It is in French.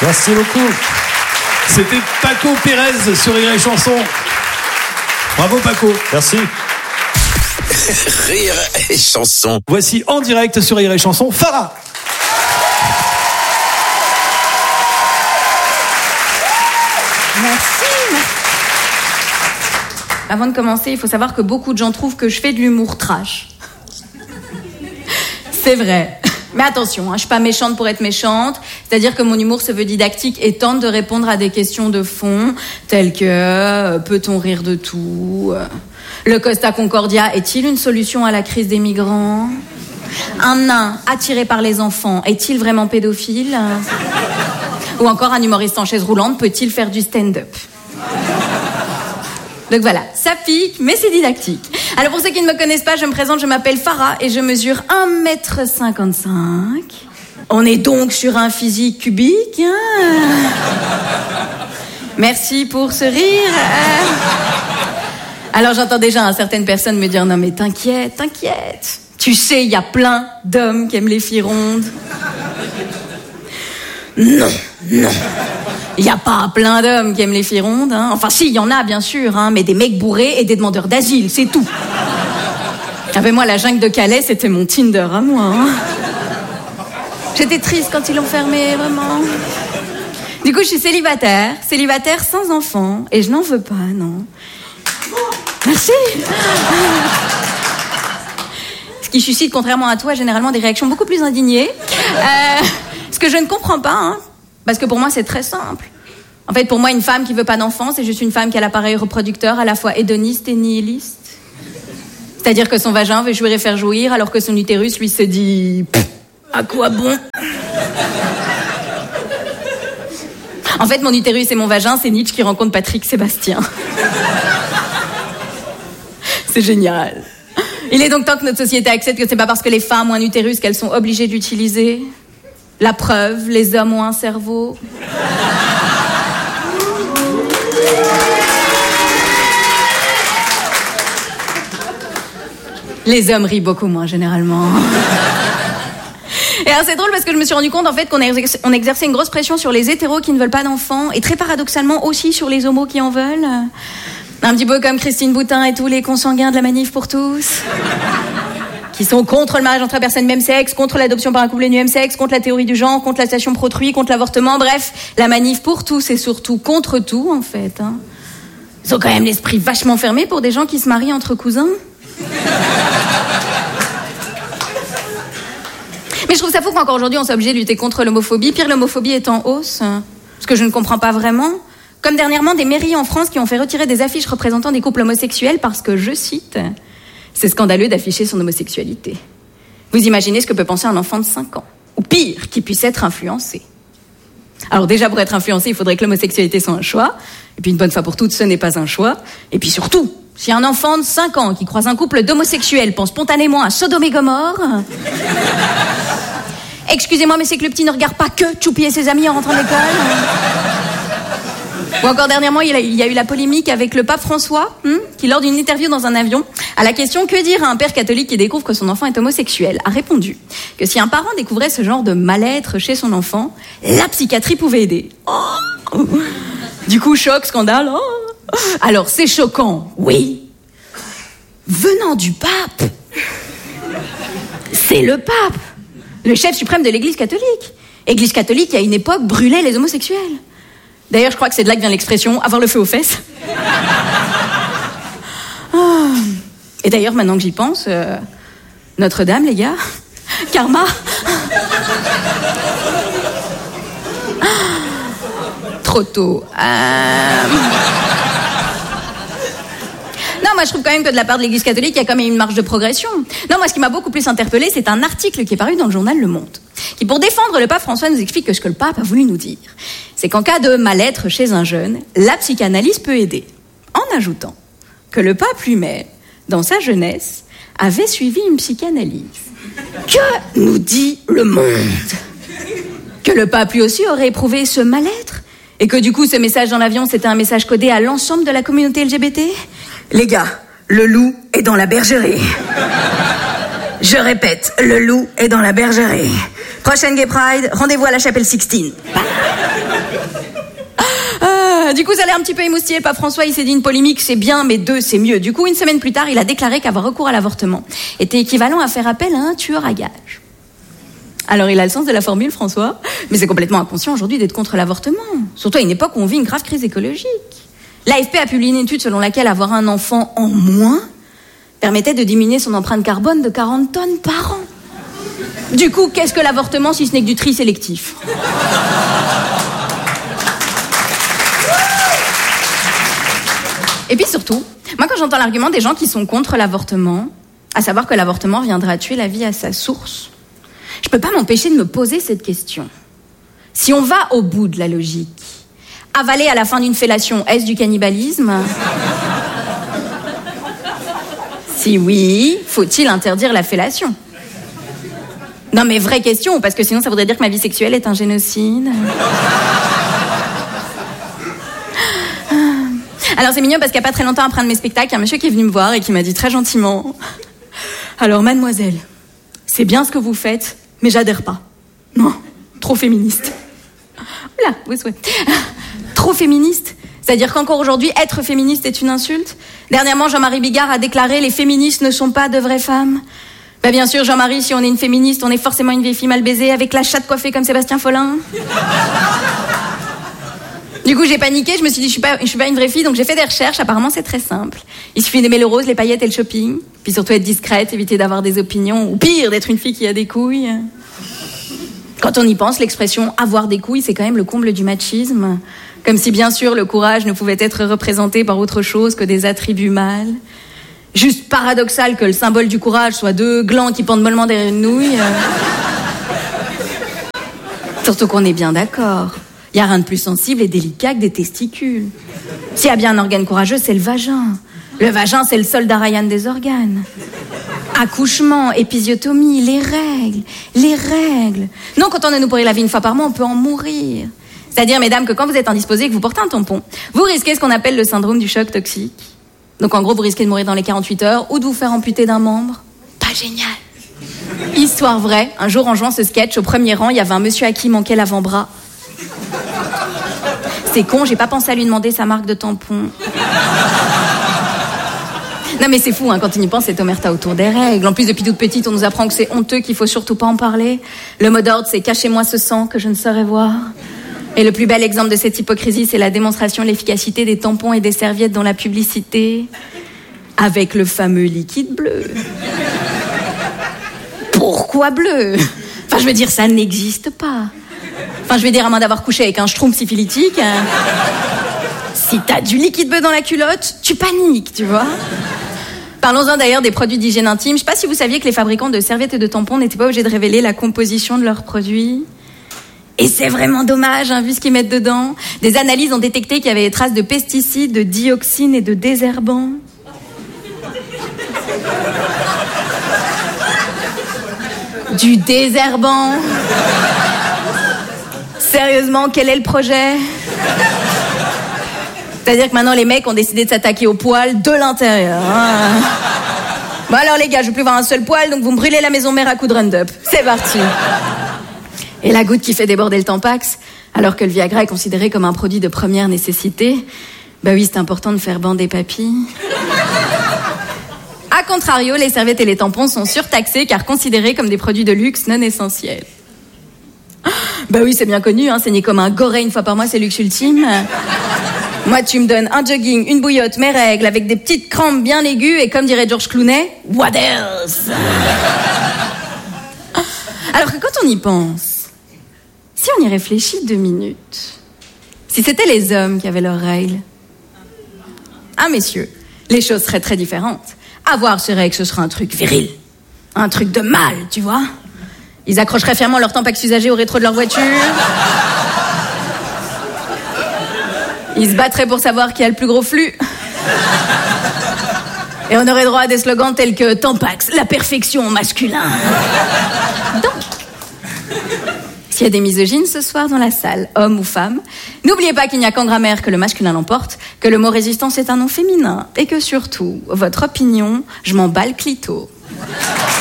Merci beaucoup. C'était Paco Pérez sur Rire et Chanson. Bravo Paco. Merci. Rire et Chanson. Voici en direct sur Rire et Chanson, Farah. Merci. Avant de commencer, il faut savoir que beaucoup de gens trouvent que je fais de l'humour trash. C'est vrai. Mais attention, je suis pas méchante pour être méchante. C'est-à-dire que mon humour se veut didactique et tente de répondre à des questions de fond, telles que peut-on rire de tout? Le Costa Concordia est-il une solution à la crise des migrants? Un nain attiré par les enfants est-il vraiment pédophile? Ou encore un humoriste en chaise roulante peut-il faire du stand-up? Donc voilà, ça pique, mais c'est didactique. Alors pour ceux qui ne me connaissent pas, je me présente, je m'appelle Farah et je mesure 1m55. On est donc sur un physique cubique. Merci pour ce rire. Alors j'entends déjà certaines personnes me dire « Non mais t'inquiète. Tu sais, il y a plein d'hommes qui aiment les filles rondes. » Non. Il n'y a pas plein d'hommes qui aiment les filles rondes. Enfin si, il y en a bien sûr, mais des mecs bourrés et des demandeurs d'asile, c'est tout. Moi, la jungle de Calais, c'était mon Tinder à moi. J'étais triste quand ils l'ont fermé, vraiment. Du coup, je suis célibataire sans enfant, et je n'en veux pas, non. Merci. Ce qui suscite, contrairement à toi, généralement des réactions beaucoup plus indignées. Ce que je ne comprends pas, parce que pour moi, c'est très simple. En fait, pour moi, une femme qui veut pas d'enfant, c'est juste une femme qui a l'appareil reproducteur à la fois hédoniste et nihiliste. C'est-à-dire que son vagin veut jouir et faire jouir, alors que son utérus, lui, se dit... À quoi bon? En fait, mon utérus et mon vagin, c'est Nietzsche qui rencontre Patrick Sébastien. C'est génial. Il est donc temps que notre société accepte que c'est pas parce que les femmes ont un utérus qu'elles sont obligées de l'utiliser. La preuve, les hommes ont un cerveau. Les hommes rient beaucoup moins, généralement. Et alors, c'est drôle parce que je me suis rendu compte, en fait, qu'on exerçait une grosse pression sur les hétéros qui ne veulent pas d'enfants, et très paradoxalement aussi sur les homos qui en veulent. Un petit peu comme Christine Boutin et tous les consanguins de la Manif pour tous. Qui sont contre le mariage entre personnes même sexe, contre l'adoption par un couple du même sexe, contre la théorie du genre, contre la station pro-autrui, contre l'avortement, bref, la Manif pour tous et surtout contre tout, en fait. Ils ont quand même l'esprit vachement fermé pour des gens qui se marient entre cousins. Mais je trouve ça fou qu'encore aujourd'hui, on soit obligé de lutter contre l'homophobie. Pire, l'homophobie est en hausse. Ce que je ne comprends pas vraiment. Comme dernièrement, des mairies en France qui ont fait retirer des affiches représentant des couples homosexuels parce que, je cite, c'est scandaleux d'afficher son homosexualité. Vous imaginez ce que peut penser un enfant de 5 ans. Ou pire, qui puisse être influencé. Alors déjà, pour être influencé, il faudrait que l'homosexualité soit un choix. Et puis une bonne fois pour toutes, ce n'est pas un choix. Et puis surtout, si un enfant de 5 ans qui croise un couple d'homosexuels pense spontanément à Sodome et Gomorre... Excusez-moi, mais c'est que le petit ne regarde pas que Choupi et ses amis en rentrant de l'école. Ou encore dernièrement, il y a eu la polémique avec le pape François, qui lors d'une interview dans un avion, à la question « Que dire à un père catholique qui découvre que son enfant est homosexuel ?» a répondu que si un parent découvrait ce genre de mal-être chez son enfant, la psychiatrie pouvait aider. Oh. Du coup, choc, scandale. Oh. Alors, c'est choquant, oui. Venant du pape, c'est le pape, le chef suprême de l'Église catholique. Église catholique qui, à une époque, brûlait les homosexuels. D'ailleurs, je crois que c'est de là que vient l'expression « avoir le feu aux fesses ». Oh. Et d'ailleurs, maintenant que j'y pense, Notre-Dame, les gars, karma. Trop tôt. Non, moi je trouve quand même que de la part de l'Église catholique, il y a quand même une marge de progression. Non, moi ce qui m'a beaucoup plus interpellée, c'est un article qui est paru dans le journal Le Monde, qui pour défendre le pape François nous explique que ce que le pape a voulu nous dire, c'est qu'en cas de mal-être chez un jeune, la psychanalyse peut aider, en ajoutant que le pape lui-même, dans sa jeunesse, avait suivi une psychanalyse. Que nous dit Le Monde? Que le pape lui aussi aurait éprouvé ce mal-être? Et que du coup ce message dans l'avion c'était un message codé à l'ensemble de la communauté LGBT? Les gars, le loup est dans la bergerie. Je répète, le loup est dans la bergerie. Prochaine Gay Pride, rendez-vous à la chapelle Sixtine. Du coup, ça allait un petit peu émoustillé. Pas François, il s'est dit une polémique, c'est bien, mais 2, c'est mieux. Du coup, une semaine plus tard, il a déclaré qu'avoir recours à l'avortement était équivalent à faire appel à un tueur à gages. Alors, il a le sens de la formule, François, mais c'est complètement inconscient aujourd'hui d'être contre l'avortement. Surtout à une époque où on vit une grave crise écologique. L'AFP a publié une étude selon laquelle avoir un enfant en moins permettait de diminuer son empreinte carbone de 40 tonnes par an. Du coup, qu'est-ce que l'avortement si ce n'est que du tri sélectif ? Et puis surtout, moi quand j'entends l'argument des gens qui sont contre l'avortement, à savoir que l'avortement viendra tuer la vie à sa source, je peux pas m'empêcher de me poser cette question. Si on va au bout de la logique, avaler à la fin d'une fellation, est-ce du cannibalisme ? Si oui, faut-il interdire la fellation ? Non mais vraie question, parce que sinon ça voudrait dire que ma vie sexuelle est un génocide. Alors c'est mignon parce qu'il n'y a pas très longtemps après un de mes spectacles, il y a un monsieur qui est venu me voir et qui m'a dit très gentiment « Alors mademoiselle, c'est bien ce que vous faites, mais j'adhère pas. Non, trop féministe. » Oula, oui, ouais. Trop féministe ? C'est-à-dire qu'encore aujourd'hui, être féministe est une insulte ? Dernièrement, Jean-Marie Bigard a déclaré « Les féministes ne sont pas de vraies femmes ». Ben bien sûr, Jean-Marie, si on est une féministe, on est forcément une vieille fille mal baisée avec la chatte coiffée comme Sébastien Follin. Du coup, j'ai paniqué, je me suis dit, je suis pas une vraie fille, donc j'ai fait des recherches. Apparemment, c'est très simple. Il suffit d'aimer le rose, les paillettes et le shopping. Puis surtout être discrète, éviter d'avoir des opinions, ou pire, d'être une fille qui a des couilles. Quand on y pense, l'expression « avoir des couilles », c'est quand même le comble du machisme. Comme si, bien sûr, le courage ne pouvait être représenté par autre chose que des attributs mâles. Juste paradoxal que le symbole du courage soit 2 glands qui pendent mollement derrière une nouille. Surtout qu'on est bien d'accord. Il n'y a rien de plus sensible et délicat que des testicules. S'il y a bien un organe courageux, c'est le vagin. Le vagin, c'est le soldat Ryan des organes. Accouchement, épisiotomie, les règles. Non, quand on a nous pourrir la vie une fois par mois, on peut en mourir. C'est-à-dire, mesdames, que quand vous êtes indisposées et que vous portez un tampon, vous risquez ce qu'on appelle le syndrome du choc toxique. Donc en gros, vous risquez de mourir dans les 48 heures ou de vous faire amputer d'un membre. Pas génial. Histoire vraie, un jour en jouant ce sketch, au premier rang, il y avait un monsieur à qui manquait l'avant-bras. C'est con, j'ai pas pensé à lui demander sa marque de tampon. Non mais c'est fou, hein, quand on y pense, c'est omerta autour des règles. En plus, depuis toute petite, on nous apprend que c'est honteux, qu'il faut surtout pas en parler. Le mot d'ordre, c'est « cachez-moi ce sang que je ne saurais voir ». Et le plus bel exemple de cette hypocrisie, c'est la démonstration de l'efficacité des tampons et des serviettes dans la publicité, avec le fameux liquide bleu. Pourquoi bleu ? Enfin, je veux dire, ça n'existe pas. Enfin, je veux dire, à moins d'avoir couché avec un schtroumpf syphilitique, si t'as du liquide bleu dans la culotte, tu paniques, tu vois. Parlons-en d'ailleurs des produits d'hygiène intime. Je sais pas si vous saviez que les fabricants de serviettes et de tampons n'étaient pas obligés de révéler la composition de leurs produits. Et c'est vraiment dommage, hein, vu ce qu'ils mettent dedans. Des analyses ont détecté qu'il y avait des traces de pesticides, de dioxines et de désherbants. Du désherbant. Sérieusement, quel est le projet ? C'est-à-dire que maintenant, les mecs ont décidé de s'attaquer aux poils de l'intérieur. Hein. Bon alors les gars, je veux plus voir un seul poil, donc vous me brûlez la maison mère à coups de Roundup. C'est parti. Et la goutte qui fait déborder le Tampax, alors que le Viagra est considéré comme un produit de première nécessité, bah oui, c'est important de faire bander papy. A contrario, les serviettes et les tampons sont surtaxés car considérés comme des produits de luxe non essentiels. Bah oui, c'est bien connu, hein, saigner comme un goré une fois par mois, c'est luxe ultime. Moi, tu me donnes un jogging, une bouillotte, mes règles, avec des petites crampes bien aiguës, et comme dirait George Clooney, what else? Alors que quand on y pense, si on y réfléchit 2 minutes, si c'était les hommes qui avaient leurs règles, ah messieurs, les choses seraient très différentes. Avoir ces règles, ce serait un truc viril, un truc de mâle, tu vois. Ils accrocheraient fièrement leur Tampax usagé au rétro de leur voiture. Ils se battraient pour savoir qui a le plus gros flux. Et on aurait droit à des slogans tels que Tampax, la perfection masculin. Donc, s'il y a des misogynes ce soir dans la salle, hommes ou femmes, n'oubliez pas qu'il n'y a qu'en grammaire que le masculin l'emporte, que le mot résistance est un nom féminin, et que surtout, votre opinion, je m'en bats le clito.